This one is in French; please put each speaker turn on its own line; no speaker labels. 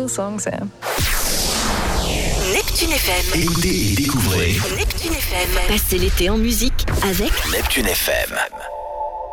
cool song, Sam.
Neptune FM.
Écoutez et découvrez
Neptune FM.
Passez l'été en musique avec
Neptune FM.